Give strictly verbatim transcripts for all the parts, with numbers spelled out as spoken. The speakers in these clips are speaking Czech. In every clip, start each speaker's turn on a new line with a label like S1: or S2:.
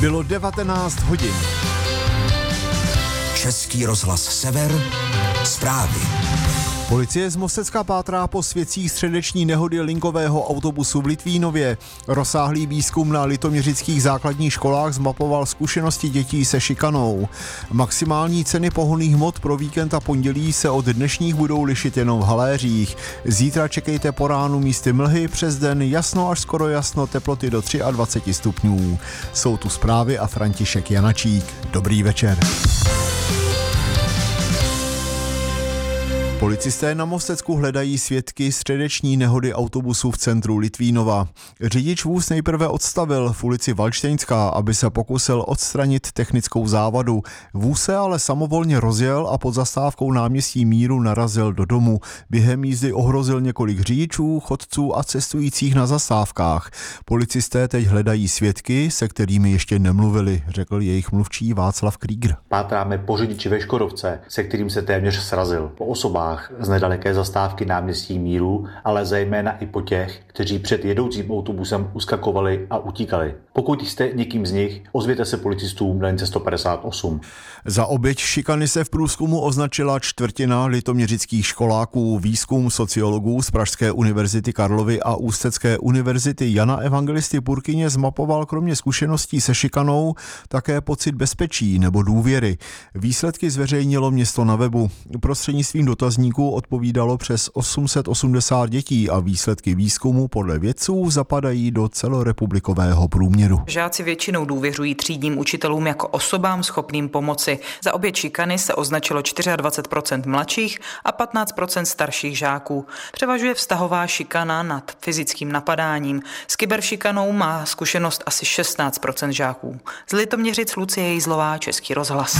S1: Bylo devatenáct hodin.
S2: Český rozhlas Sever, zprávy.
S1: Policie z Mostecka pátrá po svědcích středeční nehody linkového autobusu v Litvínově. Rozsáhlý výzkum na litoměřických základních školách zmapoval zkušenosti dětí se šikanou. Maximální ceny pohonných hmot pro víkend a pondělí se od dnešních budou lišit jenom v haléřích. Zítra čekejte po ránu místy mlhy, přes den jasno až skoro jasno, teploty do dvacet tři stupňů. Jsou tu zprávy a František Janačík. Dobrý večer. Policisté na Mostecku hledají svědky středeční nehody autobusu v centru Litvínova. Řidič vůz nejprve odstavil v ulici Valštejnská, aby se pokusil odstranit technickou závadu. Vůz se ale samovolně rozjel a pod zastávkou náměstí Míru narazil do domu. Během jízdy ohrozil několik řidičů, chodců a cestujících na zastávkách. Policisté teď hledají svědky, se kterými ještě nemluvili, řekl jejich mluvčí Václav Krieger.
S3: Pátráme po řidiči ve Škodovce, se kterým se téměř srazil. Po osobách z nedaleké zastávky náměstí Míru, ale zejména i po těch, kteří před jedoucím autobusem uskakovali a utíkali. Pokud jste někým z nich, ozvěte se policistům na lince sto padesát osm.
S1: Za oběť šikany se v průzkumu označila čtvrtina litoměřických školáků. Výzkum sociologů z Pražské univerzity Karlovy a Ústecké univerzity Jana Evangelisty Purkyně zmapoval kromě zkušeností se šikanou také pocit bezpečí nebo důvěry. Výsledky zveřejnilo město na webu. Prostřednictvím dotazníků odpovídalo přes osm set osmdesát dětí a výsledky výzkumu podle vědců zapadají do celorepublikového průměru.
S4: Žáci většinou důvěřují třídním učitelům jako osobám schopným pomoci. Za oběť šikany se označilo dvacet čtyři procent mladších a patnáct procent starších žáků. Převažuje vztahová šikana nad fyzickým napadáním. S kyberšikanou má zkušenost asi šestnáct procent žáků. Z Litoměřic Lucie Jejzlová, Český rozhlas.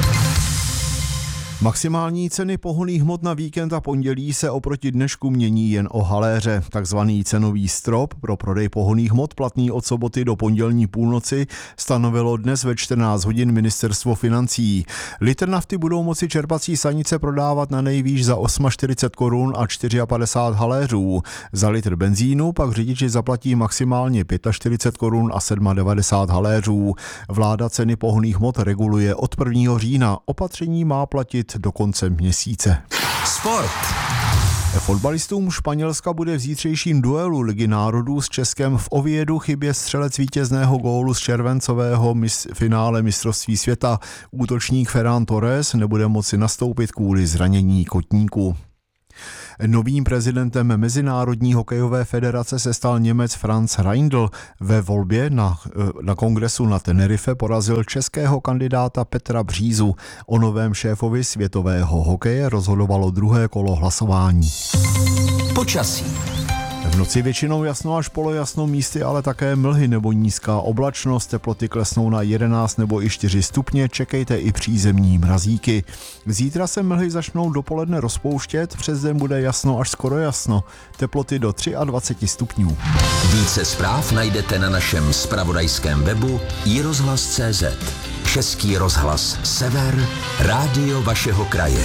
S1: Maximální ceny pohonných hmot na víkend a pondělí se oproti dnešku mění jen o haléře. Takzvaný cenový strop pro prodej pohonných hmot platný od soboty do pondělní půlnoci stanovilo dnes ve čtrnáct hodin ministerstvo financí. Litr nafty budou moci čerpací stanice prodávat na nejvýš za čtyřicet osm korun a padesát čtyři haléřů. Za litr benzínu pak řidiči zaplatí maximálně čtyřicet pět korun a devadesát sedm haléřů. Vláda ceny pohonných hmot reguluje od prvního října. Opatření má platit do konce měsíce.
S2: Sport.
S1: Fotbalistům Španělska bude v zítřejším duelu Ligy národů s Českem v Oviedu chybě střelec vítězného gólu z červencového mis- finále mistrovství světa. Útočník Ferran Torres nebude moci nastoupit kvůli zranění kotníku. Novým prezidentem Mezinárodní hokejové federace se stal Němec Franz Reindl. Ve volbě na, na kongresu na Tenerife porazil českého kandidáta Petra Břízu. O novém šéfovi světového hokeje rozhodovalo druhé kolo hlasování.
S2: Počasí.
S1: V noci většinou jasno až polojasno, místy ale také mlhy nebo nízká oblačnost, teploty klesnou na jedenáct nebo i čtyři stupně, čekejte i přízemní mrazíky. Zítra se mlhy začnou dopoledne rozpouštět, přes den bude jasno až skoro jasno, teploty do dvacet tři stupňů.
S2: Více zpráv najdete na našem zpravodajském webu i rozhlas tečka cé zet. Český rozhlas Sever, rádio vašeho kraje.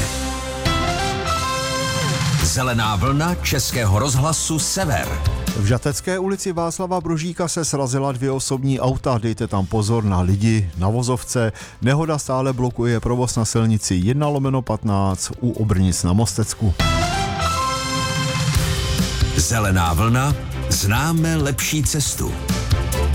S2: Zelená vlna Českého rozhlasu Sever.
S1: V Žatecké ulici Václava Brožíka se srazila dvě osobní auta, dejte tam pozor na lidi na vozovce. Nehoda stále blokuje provoz na silnici jedna lomeno patnáct u Obrnic na Mostecku.
S2: Zelená vlna, známe lepší cestu.